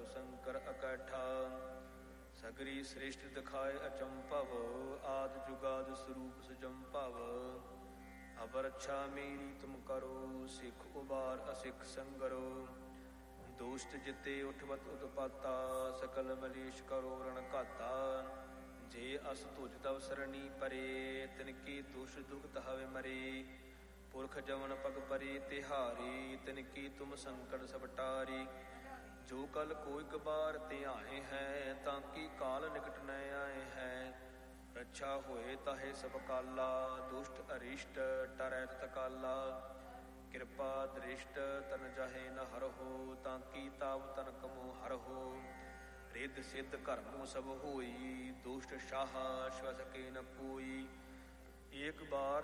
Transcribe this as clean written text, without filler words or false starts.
शंकर अकैठा। सगरी श्रेष्ठ दिखाए अचंपव, आद जुगाद स्वरूप सुजंपव। अब रक्षा मेरी तुम करो, सिख उबार असिख संगरो। दोष्ट जिते उठवत उत्पाता, सकल मलेश करो रण घाता। जे अस तुझ तव सरणी परे, तिनके दोष दुखत हवे मरे। पुरख जवन पग परे तिहारी, तिनकी तुम संकट सब टारी। जो कल कोई कबार ते आए हैं, ताकि काल निकट न आए हैं। रक्षा होए ताहे सब काला, दुष्ट अरिष्ट टरै तकाला। कृपा दृष्ट तन जाहे न हरहो, ताकि ताव तन कमो हरहो। रिद्ध सिद्ध कर्मों सब होई, दुष्ट शाह श्व सके न कोई। एक बार